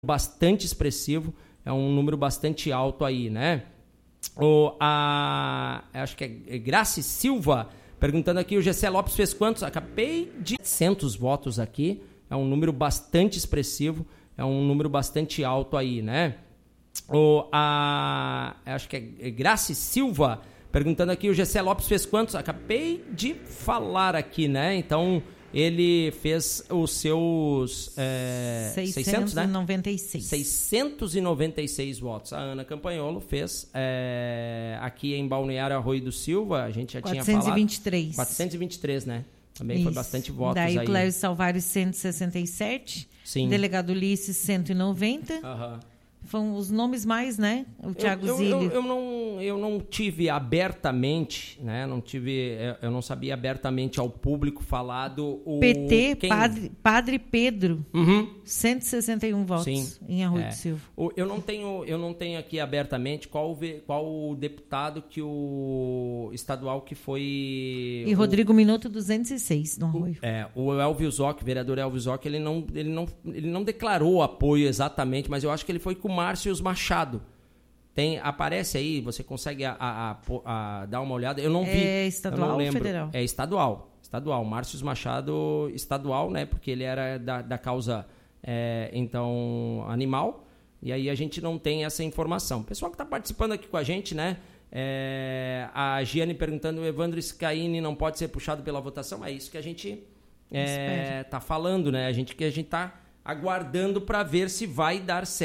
bastante expressivo, é um número bastante alto aí, né? Acho que é Graci Silva perguntando aqui, o Gessé Lopes fez quantos? Acabei de 700 votos aqui, é um número bastante expressivo, é um número bastante alto aí, né? Acho que é Graci Silva perguntando aqui, o Gessé Lopes fez quantos? Acabei de falar aqui, né? Então, ele fez os seus 600, né? 696 votos. A Ana Campanholo fez aqui em Balneário Arroio do Silva, a gente já tinha falado. 423, né? Também isso. Foi bastante votos. Daí aí. Cléio Salvário, 167. Sim. Delegado Ulisses, 190. Aham. Foram os nomes mais, né? O Thiago Zilli. Eu não tive abertamente, né? Eu não sabia abertamente ao público falado o PT, Padre Pedro, 161 votos. Sim. Em Arroio do Silva. Eu não tenho aqui abertamente qual o deputado que o estadual que foi... E Rodrigo Minotto, 206 no Arroio. O Elvio Zoc, vereador Elvio Zoc, ele não declarou apoio exatamente, mas eu acho que ele foi com o Márcio Machado. Aparece aí, você consegue dar uma olhada. Eu não vi. É estadual ou federal? É estadual. Márcio Machado, estadual, né? Porque ele era da causa, então, animal. E aí a gente não tem essa informação. O pessoal que está participando aqui com a gente, né? A Giane perguntando, o Evandro Scaini não pode ser puxado pela votação. É isso que a gente está falando, né? A gente está aguardando para ver se vai dar certo.